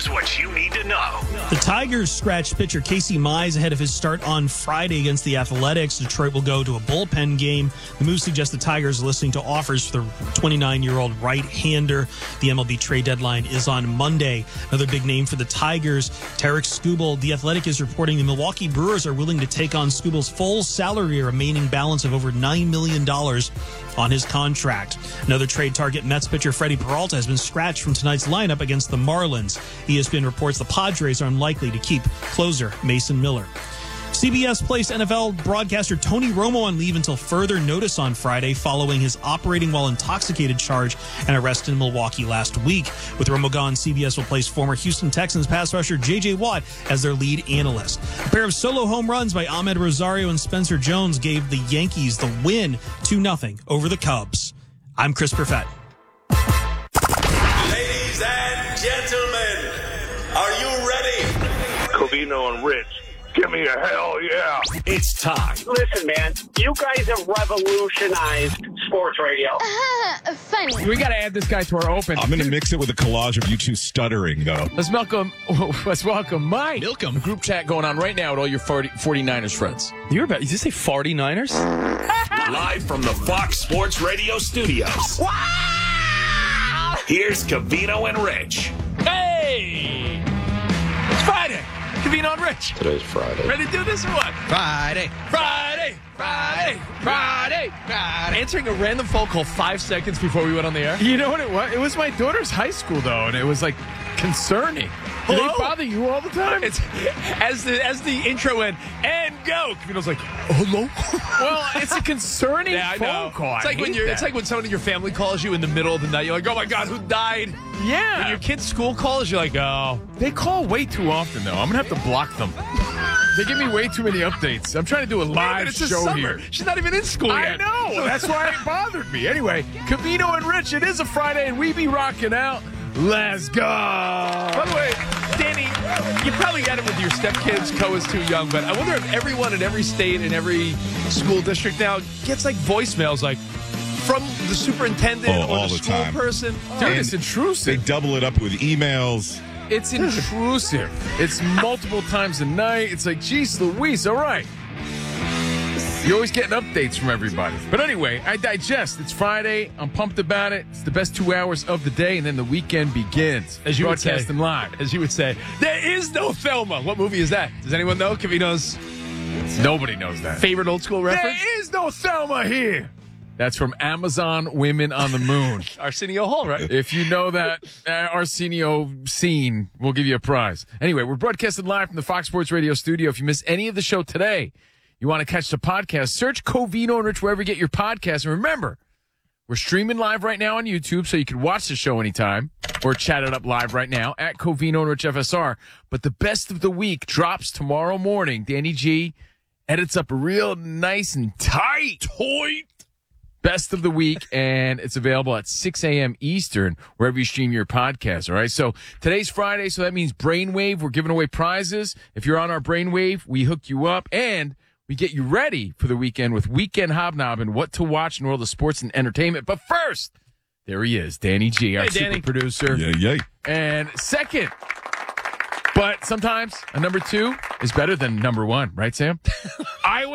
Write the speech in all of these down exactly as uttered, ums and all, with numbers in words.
Here's what you need to know. The Tigers scratched pitcher Casey Mize ahead of his start on Friday against the Athletics. Detroit will go to a bullpen game. The move suggests the Tigers are listening to offers for the twenty-nine-year-old right-hander. The M L B trade deadline is on Monday. Another big name for the Tigers, Tarek Skubal. The Athletic is reporting the Milwaukee Brewers are willing to take on Skubal's full salary, remaining balance of over nine million dollars on his contract. Another trade target, Mets pitcher Freddie Peralta, has been scratched from tonight's lineup against the Marlins. E S P N reports the Padres are unlikely to keep closer Mason Miller. C B S placed N F L broadcaster Tony Romo on leave until further notice on Friday following his operating while intoxicated charge and arrest in Milwaukee last week. With Romo gone, C B S will place former Houston Texans pass rusher J J. Watt as their lead analyst. A pair of solo home runs by Ahmed Rosario and Spencer Jones gave the Yankees the win two nothing over the Cubs. I'm Chris Perfett. Ladies and gentlemen, are you ready? Covino and Rich. Give me a hell yeah. It's time. Listen, man, you guys have revolutionized sports radio. Uh, funny. We got to add this guy to our open. I'm going to mix it with a collage of you two stuttering, though. Let's welcome, let's welcome Mike. Welcome. Group chat going on right now with all your forty-niners friends. You're about, did you say forty-niners? Live from the Fox Sports Radio studios. Wow! Here's Covino and Rich. Hey! It's Friday. Covino and Rich. Today's Friday. Ready to do this or what? Friday. Friday. Friday. Friday. Friday. Answering a random phone call five seconds before we went on the air. You know what it was? It was my daughter's high school, though, and it was, like, concerning. Do Hello? they bother you all the time? It's as the as the intro went and go. Covino's like, hello. Well, it's a concerning Yeah, I phone know. call. It's I like when hate you're. that. It's like when someone in your family calls you in the middle of the night. You're like, oh my god, who died? Yeah. When your kid's school calls, you're like, oh. They call way too often, though. I'm going to have to block them. They give me way too many updates. I'm trying to do a live it's a show summer. here. She's not even in school I yet. know. That's why it bothered me. Anyway, Covino and Rich, it is a Friday, and we be rocking out. Let's go. By the way, Danny, you probably got it with your stepkids. Co is too young, but I wonder if everyone in every state and every school district now gets like voicemails like from the superintendent Oh, or all the, the school time. person. Dude, And it's They intrusive. double it up with emails. It's intrusive. It's multiple times a night. It's like, geez Louise, all right. You're always getting updates from everybody. But anyway, I digest. It's Friday. I'm pumped about it. It's the best two hours of the day, and then the weekend begins. As you would say. Broadcasting live. As you would say, there is no Thelma. What movie is that? Does anyone know? Covino's Nobody knows that. favorite old school reference? There is no Thelma here. That's from Amazon Women on the Moon. Arsenio Hall, right? If you know that uh, Arsenio scene, we'll give you a prize. Anyway, we're broadcasting live from the Fox Sports Radio studio. If you miss any of the show today, you want to catch the podcast, search Covino and Rich wherever you get your podcast. And remember, we're streaming live right now on YouTube, so you can watch the show anytime or chat it up live right now at Covino and Rich F S R. But the best of the week drops tomorrow morning. Danny G edits up a real nice and tight, tight best of the week, and it's available at six a.m. Eastern, wherever you stream your podcast, all right? So today's Friday, so that means Brainwave. We're giving away prizes. If you're on our Brainwave, we hook you up, and we get you ready for the weekend with Weekend Hobnob and what to watch in the world of sports and entertainment. But first, there he is, Danny G, our Hey, super Danny. producer. Yeah, yeah. And second, but sometimes a number two is better than number one, right, Sam? Iowa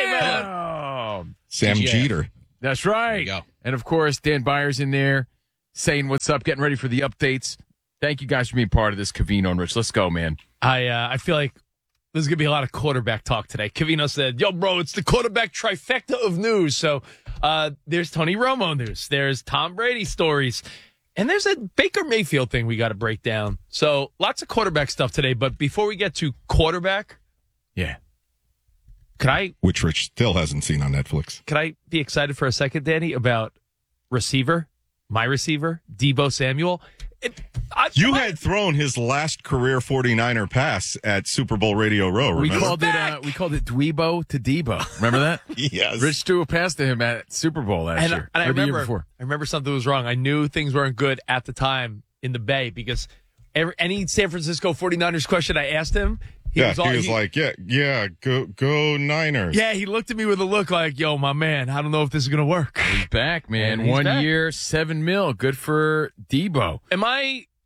Sam. Sam G F. Jeter. That's right. you go. And of course, Dan Byers in there saying what's up, getting ready for the updates. Thank you guys for being part of this, Covino and Rich. Let's go, man. I uh, I feel like there's going to be a lot of quarterback talk today. Covino said, yo, bro, it's the quarterback trifecta of news. So uh, there's Tony Romo news. There's Tom Brady stories. And there's a Baker Mayfield thing we got to break down. So lots of quarterback stuff today. But before we get to quarterback, Yeah. could I Which Rich still hasn't seen on Netflix. could I be excited for a second, Danny, about receiver, my receiver, Deebo Samuel? It, I, You I- had thrown his last career forty-niner pass at Super Bowl Radio Row, We remember? called it uh, we called it Dweebo to Debo. Remember that? Yes. Rich threw a pass to him at Super Bowl last and, year. and I or the year remember, before. I remember something was wrong. I knew things weren't good at the time in the Bay because every, any San Francisco forty-niners question I asked him, he yeah, was, all, he was he- like, yeah, yeah, go go Niners. yeah, he looked at me with a look like, yo, my man, I don't know if this is going to work. He's back, man. And he's One back. year, seven mil. Good for Debo. Am I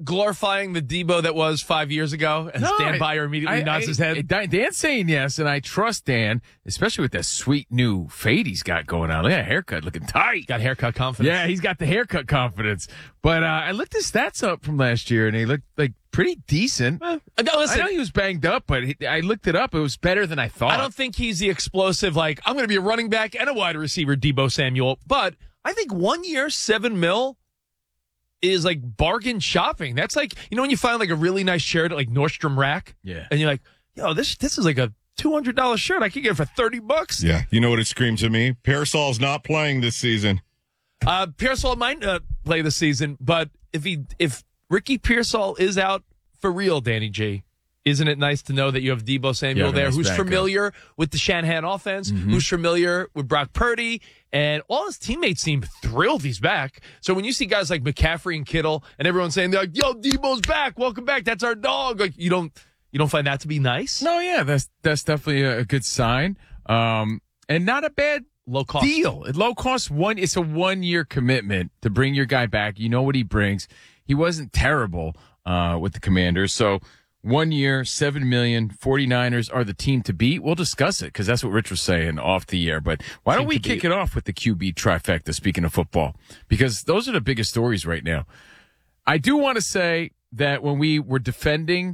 glorifying the Debo that was five years ago? As No, Dan I- Byer immediately I- nods I- his head. Dan- Dan's saying yes, and I trust Dan, especially with that sweet new fade he's got going on. Look at that haircut, looking tight. Got haircut confidence. Yeah, he's got the haircut confidence. But uh, I looked his stats up from last year, and he looked like pretty decent. Uh, no, listen, I know he was banged up, but he, I looked it up. It was better than I thought. I don't think he's the explosive, like, I'm going to be a running back and a wide receiver, Debo Samuel. But I think one year, seven mil is like bargain shopping. That's like, you know, when you find like a really nice shirt at like Nordstrom Rack? Yeah. And you're like, yo, this this is like a two hundred dollars shirt. I could get it for thirty bucks. Yeah. You know what it screams at me? Parasol's not playing this season. Uh, Pearsall might uh, play the season, but if he if Ricky Pearsall is out for real, Danny G, isn't it nice to know that you have Debo Samuel Yeah, there, nice who's backup. familiar with the Shanahan offense, Mm-hmm. who's familiar with Brock Purdy, and all his teammates seem thrilled he's back. So when you see guys like McCaffrey and Kittle, and everyone saying they're like, "Yo, Debo's back, welcome back, that's our dog," like you don't you don't find that to be nice? No, yeah, that's that's definitely a, a good sign, um, and not a bad Low cost deal. At low cost, one it's a one year commitment to bring your guy back. You know what he brings. He wasn't terrible uh, with the Commanders, so one year, seven million. 49ers are the team to beat. We'll discuss it because that's what Rich was saying off the air. But why don't Team we to kick beat. it off with the Q B trifecta? Speaking of football, because those are the biggest stories right now. I do want to say that when we were defending,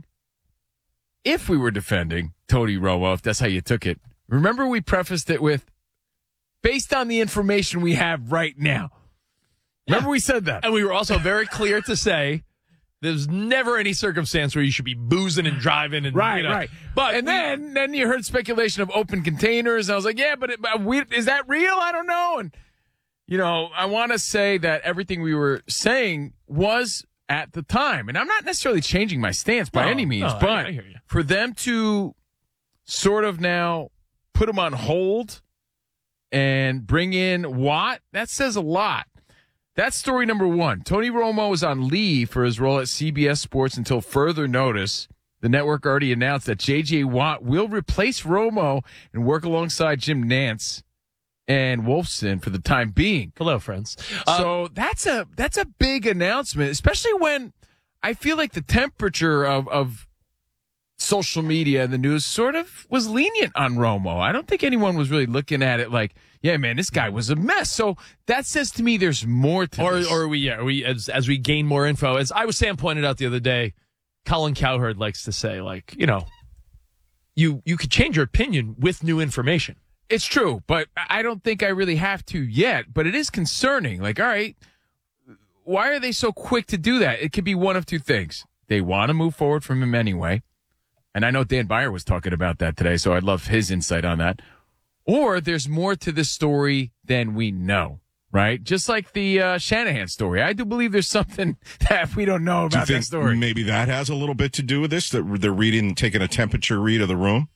if we were defending Tony Romo, if that's how you took it, remember we prefaced it with, based on the information we have right now. Remember we said that. And we were also very clear to say there's never any circumstance where you should be boozing and driving and Right, you know. right. But and we- then then you heard speculation of open containers. And I was like, yeah, but, it, but we, is that real? I don't know. And, you know, I want to say that everything we were saying was at the time. And I'm not necessarily changing my stance by No, any means, no, I- but I hear you. for them to sort of now put them on hold and bring in Watt, that says a lot. That's story number one. Tony Romo is on leave for his role at C B S Sports until further notice. The network already announced that J J. Watt will replace Romo and work alongside Jim Nantz and Wolfson for the time being. hello, friends. Uh, So that's a that's a big announcement, especially when I feel like the temperature of, of social media and the news sort of was lenient on Romo. I don't think anyone was really looking at it like, yeah, man, this guy was a mess. So that says to me there's more to or this. or we yeah we as as we gain more info, as I was Sam pointed out the other day, Colin Cowherd likes to say, like, you know, you you could change your opinion with new information. It's true, but I don't think I really have to yet. But it is concerning. Like, all right, why are they so quick to do that? It could be one of two things. They want to move forward from him anyway. And I know Dan Byer was talking about that today, so I'd love his insight on that. Or there's more to this story than we know, right? Just like the uh, Shanahan story. I do believe there's something that we don't know Do you about think that story. maybe that has a little bit to do with this? That they're reading, taking a temperature read of the room?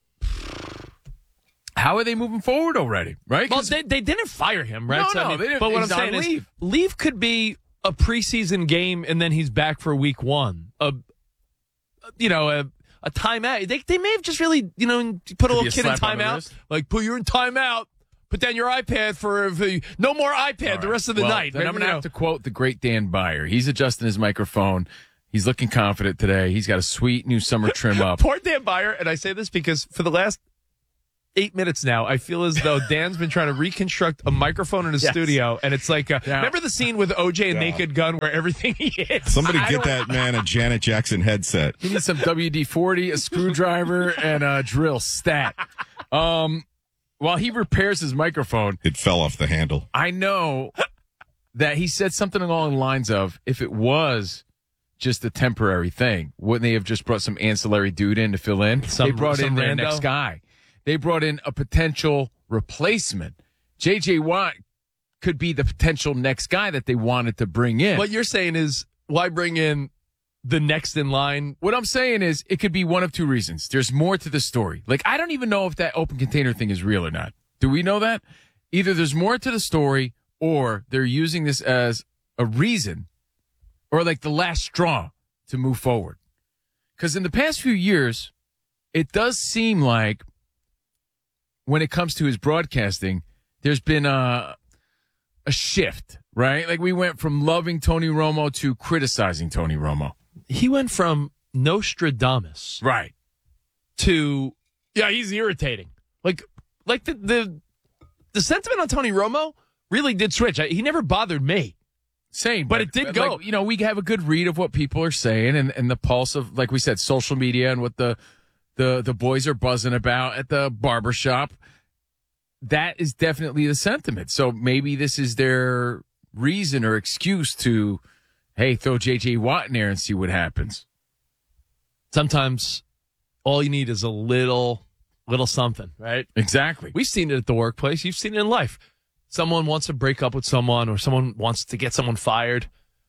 How are they moving forward already, right? Well, 'Cause- they they didn't fire him, right? No, So, I no, mean, they didn't- But what I'm he's on saying is, leave. leave could be a preseason game, and then he's back for week one. A, you know, a, a timeout. They they may have just really, you know, put a be little a kid in slap on the timeout. wrist. Like, put you in timeout. Put down your iPad for, for no more iPad the rest of the Well, night. Then I'm Maybe, going to you have know. to quote the great Dan Byer. He's adjusting his microphone. He's looking confident today. He's got a sweet new summer trim up. Poor Dan Byer, and I say this because for the last eight minutes now, I feel as though Dan's been trying to reconstruct a microphone in his Yes. studio, and it's like, a, Yeah. remember the scene with O J and Yeah. Naked Gun where everything he hits? Somebody I get don't- that man a Janet Jackson headset. He needs some W D forty, a screwdriver, and a drill stat. Um, while he repairs his microphone, It fell off the handle. I know that he said something along the lines of, if it was just a temporary thing, wouldn't they have just brought some ancillary dude in to fill in? Some- they brought some in their rando? next guy. They brought in a potential replacement. J J. Watt could be the potential next guy that they wanted to bring in. What you're saying is, why bring in the next in line? What I'm saying is it could be one of two reasons. There's more to the story. Like, I don't even know if that open container thing is real or not. Do we know that? Either there's more to the story or they're using this as a reason or like the last straw to move forward. Because in the past few years, it does seem like when it comes to his broadcasting, there's been a, a shift. right? Like we went from loving Tony Romo to criticizing Tony Romo. He went from Nostradamus Right. to, yeah, he's irritating. Like, like the the, the sentiment on Tony Romo really did switch. I, he never bothered me. Same, But it did go. Like, you know, we have a good read of what people are saying and, and the pulse of, like we said, social media and what the the the boys are buzzing about at the barbershop. That is definitely the sentiment. So maybe this is their reason or excuse to, hey, throw J J Watt in there and see what happens. Sometimes all you need is a little, little something, right? Exactly. We've seen it at the workplace. You've seen it in life. Someone wants to break up with someone or someone wants to get someone fired.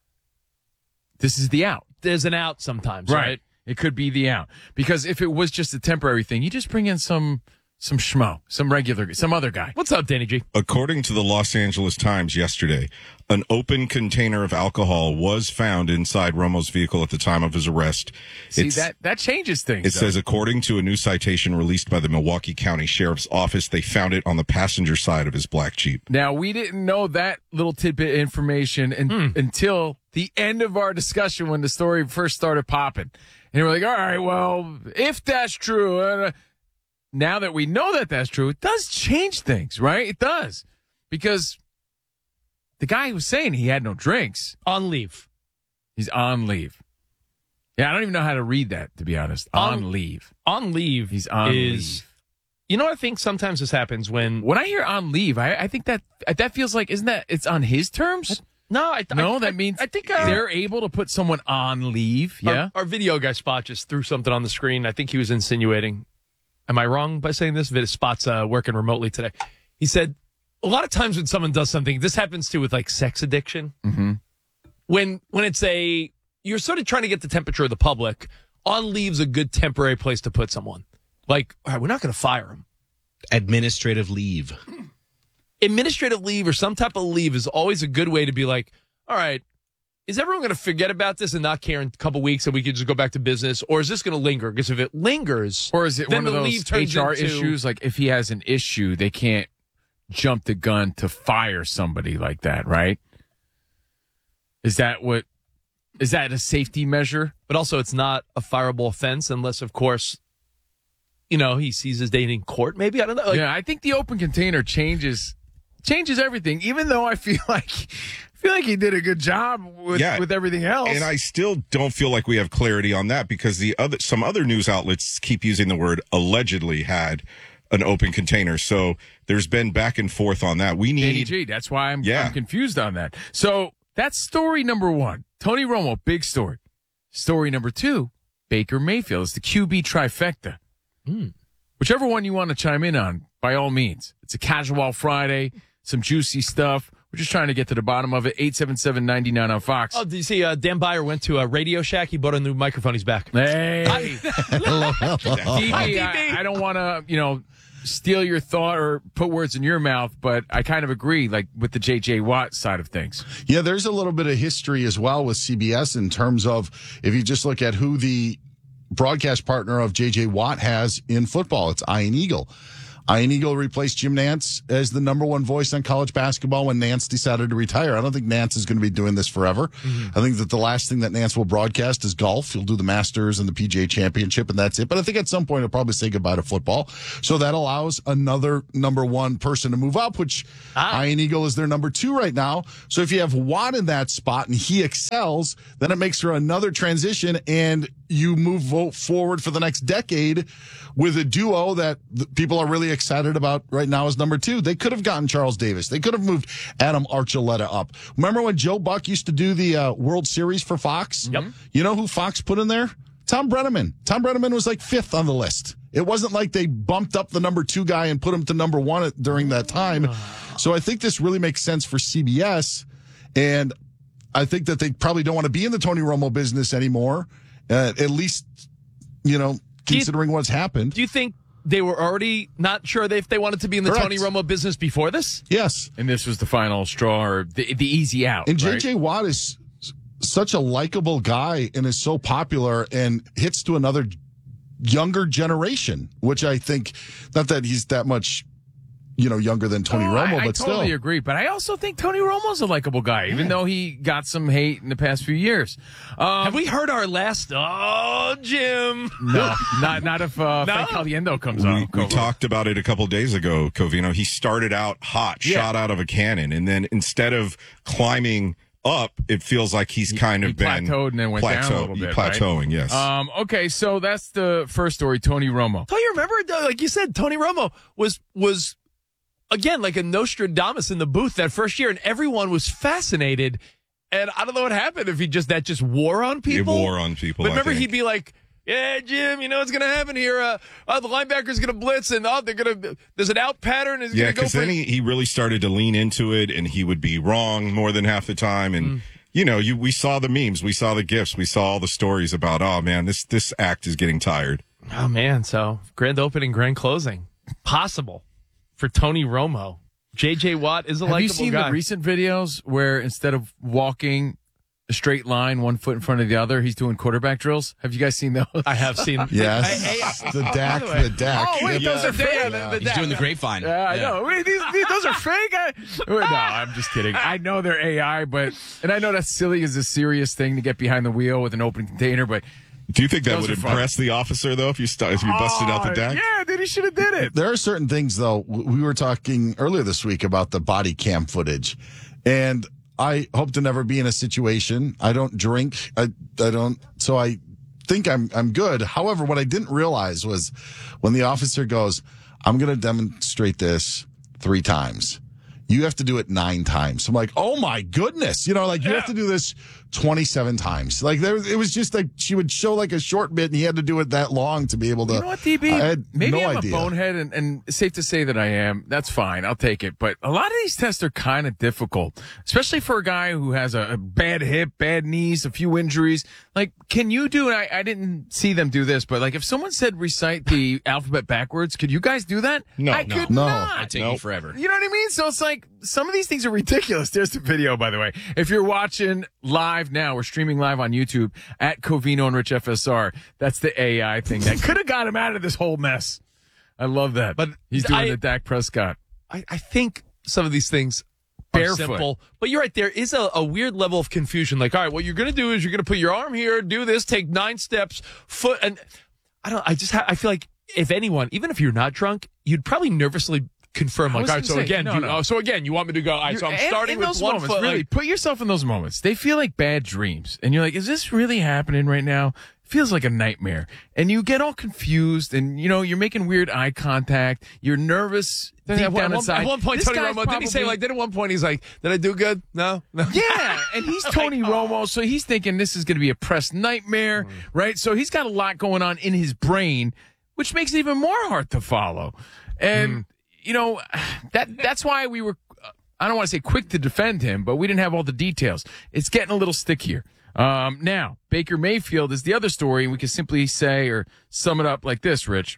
This is the out. There's an out sometimes, right? Right. It could be the out. Because if it was just a temporary thing, you just bring in some some schmo, some regular, some other guy. What's up, Danny G? According to the Los Angeles Times yesterday, an open container of alcohol was found inside Romo's vehicle at the time of his arrest. See, It's- that, that changes things. It though. says, according to a new citation released by the Milwaukee County Sheriff's Office, they found it on the passenger side of his black Jeep. Now, we didn't know that little tidbit of information in, Hmm. until the end of our discussion when the story first started popping. And we're like, all right, well, if that's true, uh, now that we know that that's true, it does change things, right? It does. Because the guy was saying he had no drinks. On leave. He's on leave. Yeah, I don't even know how to read that, to be honest. On, On- leave. On leave He's on is, leave. You know what I think sometimes this happens when... When I hear on leave, I, I think that that feels like, isn't that, it's on his terms? No, I, No, I, that I, means I think uh, they're able to put someone on leave. our, Yeah. our video guy Spot just threw something on the screen. I think he was insinuating. Am I wrong by saying this? Spot's uh, working remotely today. He said a lot of times when someone does something, this happens too with like sex addiction. Mm-hmm. When when it's a you're sort of trying to get the temperature of the public. On leave's a good temporary place to put someone. Like, all right, we're not going to fire him. Administrative leave. Administrative leave or some type of leave is always a good way to be like, all right, is everyone going to forget about this and not care in a couple weeks and we can just go back to business? Or is this going to linger? Because if it lingers, Or is it then one of the those leave turns H R into- issues? Like if he has an issue, they can't jump the gun to fire somebody like that, right? Is that what? Is that a safety measure? But also, it's not a fireable offense unless, of course, you know, he sees his date in court. Maybe I don't know. Like, yeah, I think the open container changes changes everything. Even though I feel like I feel like he did a good job with Yeah. with everything else. And I still don't feel like we have clarity on that because the other some other news outlets keep using the word allegedly had an open container. So there's been back and forth on that. We Danny need G, that's why I'm, Yeah. I'm confused on that. So that's story number one. Tony Romo, big story. Story number two, Baker Mayfield. It's the Q B trifecta. Whichever one you want to chime in on, by all means. It's a casual Friday, some juicy stuff. We're just trying to get to the bottom of it. eight seven seven, nine nine on Fox. oh, did you see uh, Dan Byer went to a Radio Shack? He bought a new microphone. He's back. Hey. D B, I, I don't want to, you know, steal your thought or put words in your mouth, but I kind of agree, like, with the J J Watt side of things. Yeah, there's a little bit of history as well with C B S in terms of if you just look at who the broadcast partner of J J Watt has in football, it's Ian Eagle. Ian Eagle replaced Jim Nantz as the number one voice on college basketball when Nantz decided to retire. I don't think Nantz is going to be doing this forever. Mm-hmm. I think that the last thing that Nantz will broadcast is golf. He'll do the Masters and the P G A Championship, and that's it. But I think at some point he'll probably say goodbye to football. So that allows another number one person to move up, which ah. Ian Eagle is their number two right now. So if you have Watt in that spot and he excels, then it makes for another transition, and you move vote forward for the next decade with a duo that people are really excited about right now as number two. They could have gotten Charles Davis. They could have moved Adam Archuleta up. Remember when Joe Buck used to do the uh, World Series for Fox? Yep. You know who Fox put in there? Tom Brenneman. Tom Brenneman was like fifth on the list. It wasn't like they bumped up the number two guy and put him to number one during that time. So I think this really makes sense for C B S. And I think that they probably don't want to be in the Tony Romo business anymore. Uh, at least, you know, considering you, what's happened. Do you think they were already not sure if they wanted to be in the Correct. Tony Romo business before this? Yes. And this was the final straw or the, the easy out. And right? J J Watt is such a likable guy and is so popular and hits to another younger generation, which I think, not that he's that much you know, younger than Tony Oh, Romo, I, I but totally still. agree. But I also think Tony Romo's a likable guy, even though he got some hate in the past few years. Um, Have we heard our last? Oh, Jim. No, not not if uh, No? Frank Caliendo comes We, on. we talked about it a couple days ago, Covino. He started out hot, Yeah. shot out of a cannon, and then instead of climbing up, it feels like he's kind he of been plateaued and then went down a plateau- little bit, plateauing. right? Yes. Um, okay, so that's the first story, Tony Romo. Don't you remember? uh, Like you said, Tony Romo was was again like a Nostradamus in the booth that first year, and everyone was fascinated. And I don't know what happened if he just that just wore on people. It wore on people. But I remember, think. he'd be like, "Yeah, Jim, you know what's going to happen here? Uh, uh, the linebacker's going to blitz, and oh, they're going to. There's an out pattern. Is Yeah, going to go because for then he, he really started to lean into it, and he would be wrong more than half the time. And Mm. you know, you we saw the memes, we saw the gifs, we saw all the stories about, oh man, this this act is getting tired. Oh man, so grand opening, grand closing, possible for Tony Romo. J J Watt is a Have likable you seen guy. the recent videos where instead of walking a straight line, one foot in front of the other, he's doing quarterback drills? Have you guys seen those? I have seen. Yes. the Dak, the Dak. Oh, wait, those are fake. Yeah, Yeah, the- the- He's doing the grapevine. I know. Wait, these, these, those are fake? I, no, I'm just kidding. I know they're A I, but, and I know that's silly is a serious thing to get behind the wheel with an open container, but. Do you think that Those would are fun. impress the officer though if you st- if you busted out the Oh, Dak? Yeah, dude, he should have did it. There are certain things, though. w- We were talking earlier this week about the body cam footage, and I hope to never be in a situation. I don't drink. I, I don't. So I think I'm I'm good. However, what I didn't realize was when the officer goes, "I'm going to demonstrate this three times." You have to do it nine times. I'm like, oh my goodness. You know, like you have to do this twenty-seven times. Like there, it was just like she would show like a short bit and he had to do it that long to be able to. You know what, D B? I had Maybe no I'm idea. a bonehead, and, and it's safe to say that I am. That's fine. I'll take it. But a lot of these tests are kind of difficult, especially for a guy who has a, a bad hip, bad knees, a few injuries. Like, can you do, and I, I didn't see them do this, but like if someone said recite the alphabet backwards, could you guys do that? No. I No. could No. not. It'd take you forever. You know what I mean? So it's like some of these things are ridiculous. There's the video, by the way. If you're watching live now, we're streaming live on YouTube at Covino and Rich F S R. That's the A I thing that could have got him out of this whole mess. I love that. But he's doing I- the Dak Prescott. I, I think some of these things are Barefoot. simple, but you're right. There is a, a weird level of confusion. Like, all right, what you're going to do is you're going to put your arm here, do this, take nine steps, foot, and I don't. I just ha- I feel like if anyone, even if you're not drunk, you'd probably nervously confirm. I Like, was all right, gonna so say, again, no, you, no. oh, so again, you want me to go? All right, so I'm And starting in with those one moments, foot. Really, like- put yourself in those moments. They feel like bad dreams, and you're like, "Is this really happening right now?" Feels like a nightmare, and you get all confused, and you know you're making weird eye contact. You're nervous deep at, one, down inside. at one point, This Tony guy's Romo didn't he say probably- like? Then at one point he's like, "Did I do good? No, no." Yeah, and he's Tony Romo, so he's thinking this is going to be a press nightmare, right? So he's got a lot going on in his brain, which makes it even more hard to follow. And you know that that's why we were. I don't want to say quick to defend him, but we didn't have all the details. It's getting a little stickier. Um, now, Baker Mayfield is the other story, and we can simply say or sum it up like this, Rich.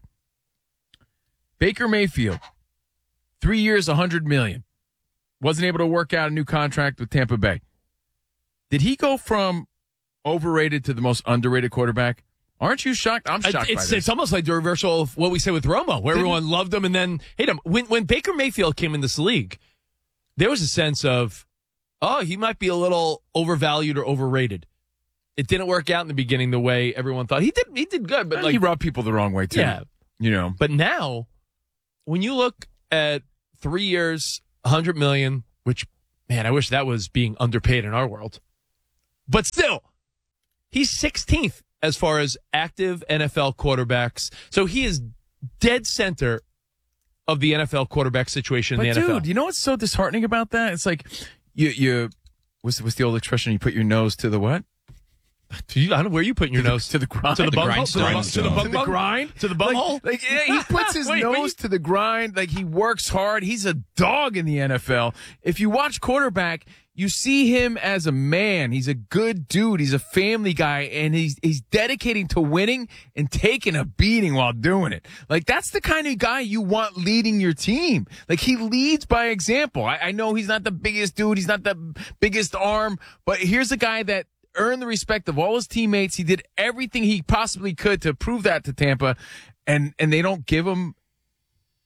Baker Mayfield, three years, one hundred million dollars. Wasn't able to work out a new contract with Tampa Bay. Did he go from overrated to the most underrated quarterback? Aren't you shocked? I'm shocked It's, by it's, this. it's almost like the reversal of what we said with Romo, where Didn't- everyone loved him and then hated him. When when Baker Mayfield came in this league, there was a sense of, oh, he might be a little overvalued or overrated. It didn't work out in the beginning the way everyone thought. He did he did good, but Well, like he rubbed people the wrong way, too. Yeah. You know. But now, when you look at three years, one hundred million dollars, which, man, I wish that was being underpaid in our world. But still, he's sixteenth as far as active N F L quarterbacks. So he is dead center of the N F L quarterback situation But in the dude, N F L. you know what's so disheartening about that? It's like you you what's what's the old expression? You put your nose to the what? Do you, I don't know where you putting your To the- nose to the grind. to the The bum hole? to the, bum- to grindstone. the bum To the bum? grind? to the bum like, hole. Like, yeah, he puts his Wait, wait, nose to the grind. Like he works hard. He's a dog in the N F L. If you watch quarterback, you see him as a man. He's a good dude. He's a family guy, and he's he's dedicating to winning and taking a beating while doing it. Like that's the kind of guy you want leading your team. Like he leads by example. I, I know he's not the biggest dude. He's not the biggest arm, but here's a guy that earned the respect of all his teammates. He did everything he possibly could to prove that to Tampa, and and they don't give him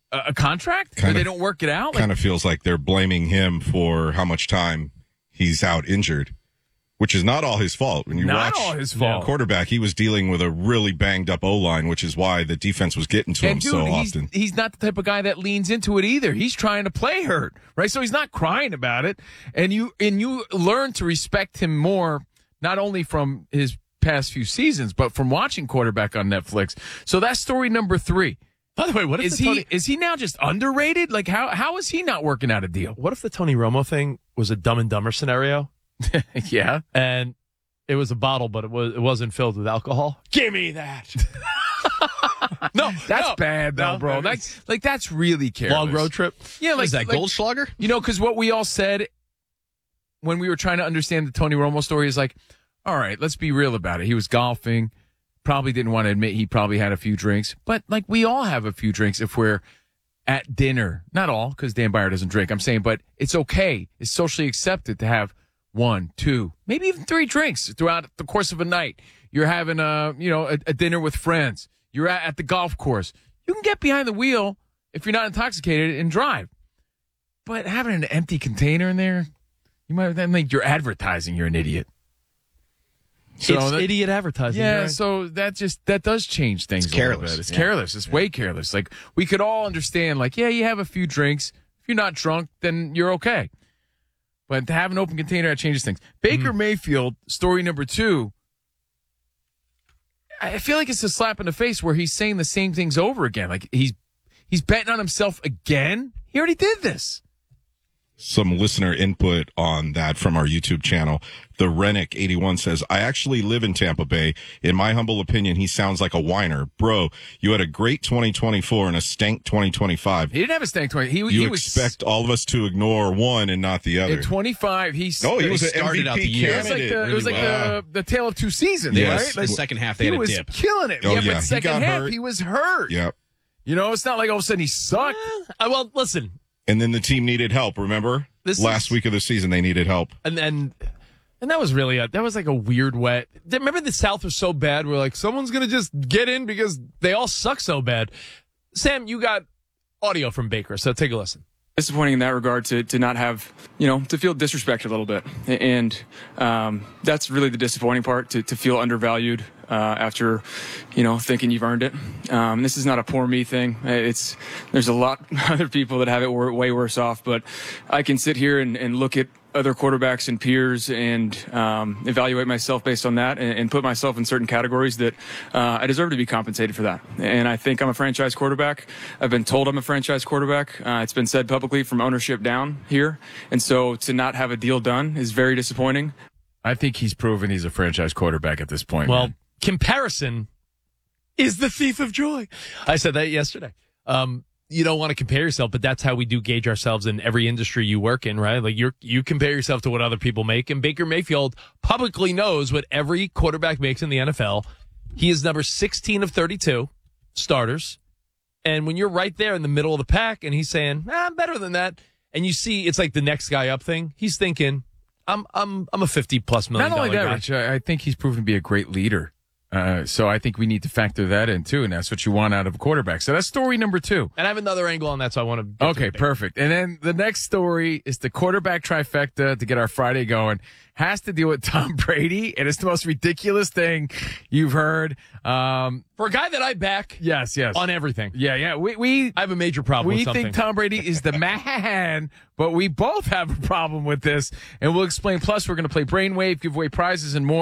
a, a contract? Kind Or they of- don't work it out? Like, Kind of feels like they're blaming him for how much time he's out injured, which is not all his fault. When you Not watch all his fault. quarterback, he was dealing with a really banged up O-line, which is why the defense was getting to him and dude, so he's, often. he's not the type of guy that leans into it either. He's trying to play hurt, right? So he's not crying about it. And you and you learn to respect him more, not only from his past few seasons, but from watching quarterback on Netflix. So that's story number three. By the way, what if Is the he Tony, is he now just underrated? Like how how is he not working out a deal? what if the Tony Romo thing was a Dumb and Dumber scenario? Yeah. And it was a bottle, but it was it wasn't filled with alcohol. Give me that. no, That's no, bad though, no, bro. Like, like that's really careless. long road trip. Yeah, like Is that like, Goldschlager? You know, because what we all said when we were trying to understand the Tony Romo story is like, all right, let's be real about it. He was golfing, probably didn't want to admit he probably had a few drinks, but like we all have a few drinks if we're at dinner. Not all, because Dan Byer doesn't drink. I'm saying, but it's okay. It's socially accepted to have one, two, maybe even three drinks throughout the course of a night. You're having a, you know, a, a dinner with friends. You're at, at the golf course. You can get behind the wheel if you're not intoxicated and drive. But having an empty container in there, you might then think you're advertising. You're an idiot. So it's that- idiot advertising. Yeah, you're right. so that just that does change things. It's a little careless. bit. It's Yeah. careless. It's way careless. Like we could all understand. Like, yeah, you have a few drinks. If you're not drunk, then you're okay. But to have an open container, that changes things. Baker Mayfield, story number two. I feel like it's a slap in the face where he's saying the same things over again. Like he's he's betting on himself again. He already did this. Some listener input on that from our YouTube channel. The Rennick eighty-one says, I actually live in Tampa Bay. In my humble opinion, he sounds like a whiner. Bro, you had a great twenty twenty-four and a stank twenty twenty-five. He didn't have a stank twenty. He, You he was expect all of us to ignore one and not the other. in twenty-five. He's No, he was He an started M V P out the year. It was like candidate. the, it was like Wow. the, the tale of two seasons, Yes. right? Like, The second half, they he had a was dip. killing it. Oh, yeah, yeah. but He second got half hurt. he was hurt. Yep. You know, it's not like all of a sudden he sucked. Uh, well, listen, And then the team needed help, remember? This Last is- week of the season, they needed help. and and and that was really a that was like a weird wet. Remember the South was so bad. We're like, someone's gonna just get in because they all suck so bad. Sam, you got audio from Baker, so take a listen. Disappointing in that regard to, to not have, you know, to feel disrespected a little bit. And um, that's really the disappointing part, to, to feel undervalued uh, after, you know, thinking you've earned it. Um, this is not a poor me thing. It's there's a lot of other people that have it way worse off. But I can sit here and, and look at other quarterbacks and peers and um, evaluate myself based on that and, and put myself in certain categories that uh, I deserve to be compensated for that. And I think I'm a franchise quarterback. I've been told I'm a franchise quarterback. Uh, it's been said publicly from ownership down here. And so to not have a deal done is very disappointing. I think he's proven he's a franchise quarterback at this point. Well, man. comparison is the thief of joy. I said that yesterday. Um, you don't want to compare yourself, but that's how we do gauge ourselves in every industry you work in, right? Like you you compare yourself to what other people make, and Baker Mayfield publicly knows what every quarterback makes in the N F L. He is number sixteen of thirty-two starters. And when you're right there in the middle of the pack and he's saying, ah, I'm better than that, and you see it's like the next guy up thing, he's thinking, I'm I'm I'm a fifty plus million Not only dollar that, guy. Rich, I I think he's proven to be a great leader. Uh, so I think we need to factor that in too, and that's what you want out of a quarterback. So that's story number two. And I have another angle on that, so I want to. Get Okay, to it. perfect. And then the next story is the quarterback trifecta to get our Friday going. Has to deal with Tom Brady, and it's the most ridiculous thing you've heard. Um, For a guy that I back yes, yes, on everything. yeah, yeah. We we I have a major problem we with something. think Tom Brady is the man, but we both have a problem with this, and we'll explain. Plus, we're going to play Brainwave, give away prizes, and more.